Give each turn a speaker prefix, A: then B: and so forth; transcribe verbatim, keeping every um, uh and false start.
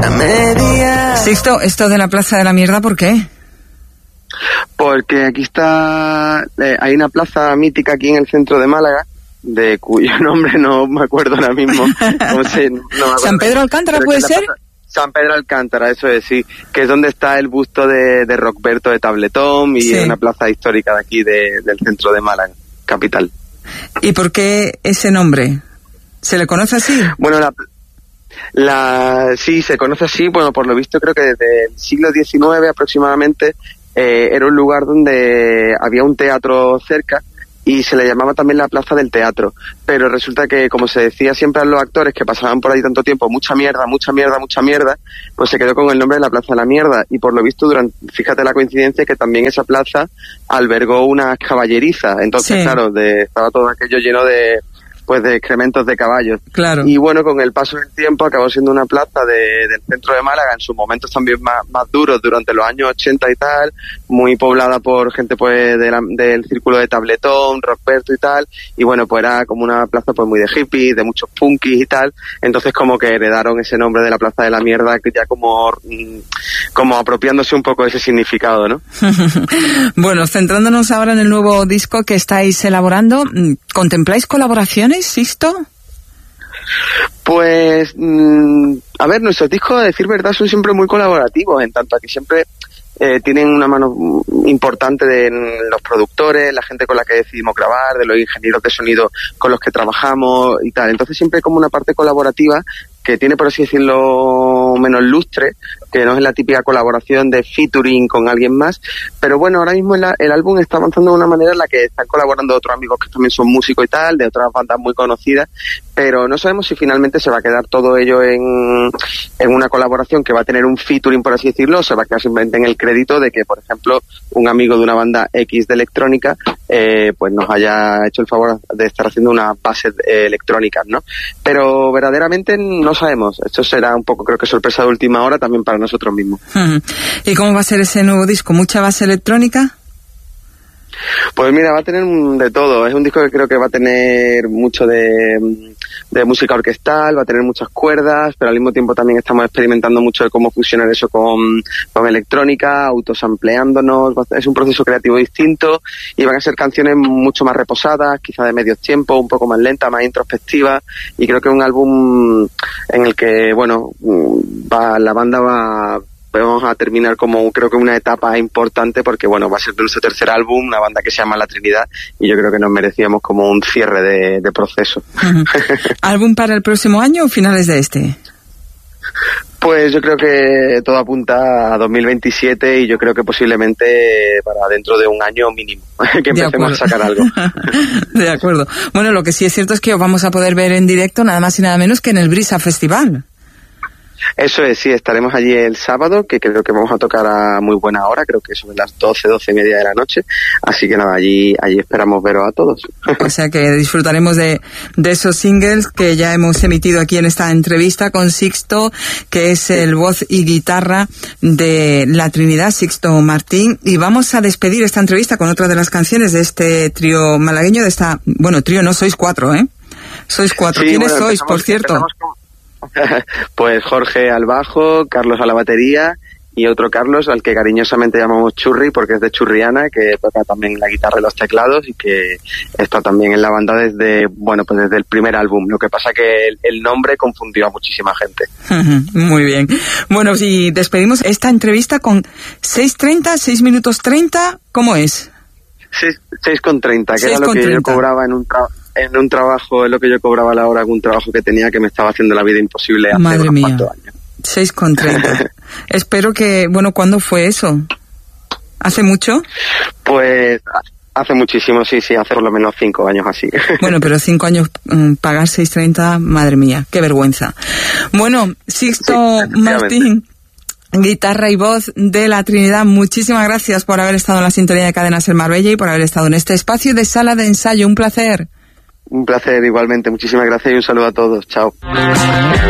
A: media.
B: Sixto, esto de la Plaza de la Mierda, ¿por qué?
C: Porque aquí está, eh, hay una plaza mítica aquí en el centro de Málaga, de cuyo nombre no me acuerdo ahora mismo. No sé, no me acuerdo.
B: ¿San Pedro Alcántara puede ser?
C: Plaza, San Pedro Alcántara, eso es, sí, que es donde está el busto de, de Rockberto de Tabletón y sí. Es una plaza histórica de aquí, de, del centro de Málaga, capital.
B: ¿Y por qué ese nombre? ¿Se le conoce así?
C: Bueno, la... La, sí, se conoce así, bueno, por lo visto creo que desde el siglo diecinueve aproximadamente eh, era un lugar donde había un teatro cerca y se le llamaba también la Plaza del Teatro, pero resulta que, como se decía siempre a los actores que pasaban por ahí tanto tiempo, mucha mierda, mucha mierda, mucha mierda, pues se quedó con el nombre de la Plaza de la Mierda, y por lo visto, durante, fíjate la coincidencia, que también esa plaza albergó unas caballerizas, entonces sí. Claro, de, estaba todo aquello lleno de pues de excrementos de caballos.
B: Claro.
C: Y bueno, con el paso del tiempo acabó siendo una plaza de, del centro de Málaga, en sus momentos también más, más duros, durante los años ochenta y tal, muy poblada por gente pues de la, del círculo de Tabletón, Rockberto y tal, y bueno, pues era como una plaza pues muy de hippies, de muchos punkis y tal, entonces como que heredaron ese nombre de la Plaza de la Mierda, que ya como, como apropiándose un poco de ese significado, ¿no?
B: Bueno, centrándonos ahora en el nuevo disco que estáis elaborando, ¿contempláis colaboraciones, Sixto?
C: Pues, mmm, a ver, nuestros discos, a decir verdad, son siempre muy colaborativos, en tanto a que siempre eh, tienen una mano importante de los productores, la gente con la que decidimos grabar, de los ingenieros de sonido con los que trabajamos y tal. Entonces siempre hay como una parte colaborativa que tiene, por así decirlo, menos lustre, que no es la típica colaboración de featuring con alguien más, pero bueno, ahora mismo el, el álbum está avanzando de una manera en la que están colaborando otros amigos que también son músicos y tal, de otras bandas muy conocidas, pero no sabemos si finalmente se va a quedar todo ello en, en una colaboración que va a tener un featuring, por así decirlo, o se va a quedar simplemente en el crédito de que, por ejemplo, un amigo de una banda X de electrónica, eh, pues nos haya hecho el favor de estar haciendo unas bases eh, electrónicas, ¿no? Pero verdaderamente no sabemos, esto será un poco, creo que sorpresa de última hora también para nosotros mismos.
B: ¿Y cómo va a ser ese nuevo disco? ¿Mucha base electrónica?
C: Pues mira, va a tener de todo. Es un disco que creo que va a tener mucho de, de música orquestal, va a tener muchas cuerdas, pero al mismo tiempo también estamos experimentando mucho de cómo fusionar eso con, con electrónica, autosampleándonos. Es un proceso creativo distinto y van a ser canciones mucho más reposadas, quizá de medios tiempos, un poco más lentas, más introspectivas, y creo que es un álbum en el que, bueno, va, la banda va... vamos a terminar como creo que una etapa importante porque bueno, va a ser nuestro tercer álbum, una banda que se llama La Trinidad, y yo creo que nos merecíamos como un cierre de, de proceso.
B: Uh-huh. ¿Álbum para el próximo año o finales de este?
C: Pues yo creo que todo apunta a dos mil veintisiete y yo creo que posiblemente para dentro de un año mínimo que empecemos a sacar algo.
B: De acuerdo. Bueno, lo que sí es cierto es que os vamos a poder ver en directo nada más y nada menos que en el Brisa Festival.
C: Eso es, sí, estaremos allí el sábado, que creo que vamos a tocar a muy buena hora, creo que sobre las doce, doce y media de la noche, así que nada, allí allí esperamos veros a todos.
B: O sea que disfrutaremos de, de esos singles que ya hemos emitido aquí en esta entrevista con Sixto, que es el voz y guitarra de La Trinidad, Sixto Martín, y vamos a despedir esta entrevista con otra de las canciones de este trío malagueño, de esta, bueno, trío no, sois cuatro, ¿eh? Sois cuatro. Sí, ¿quiénes bueno, sois, por cierto?
C: Pues Jorge al bajo, Carlos a la batería y otro Carlos al que cariñosamente llamamos Churri porque es de Churriana, que toca también la guitarra y los teclados y que está también en la banda desde, bueno, pues desde el primer álbum. Lo que pasa que el, el nombre confundió a muchísima gente.
B: Muy bien. Bueno, si despedimos esta entrevista con seis treinta, seis minutos treinta, ¿cómo es?
C: seis con treinta, que era lo que yo cobraba en un trabajo. En un trabajo, es lo que yo cobraba a la hora, algún trabajo que tenía que me estaba haciendo la vida imposible hace
B: Madre
C: unos
B: mía.
C: cuantos años.
B: seis con treinta. Espero que, bueno, ¿cuándo fue eso? ¿Hace mucho?
C: Pues hace muchísimo, sí, sí, hace por lo menos cinco años así.
B: Bueno, pero cinco años um, pagar seis treinta, madre mía, qué vergüenza. Bueno, Sixto sí, Martín, guitarra y voz de La Trinidad, muchísimas gracias por haber estado en la sintonía de Cadena Ser Marbella y por haber estado en este espacio de sala de ensayo. Un placer.
C: Un placer igualmente, muchísimas gracias y un saludo a todos, chao.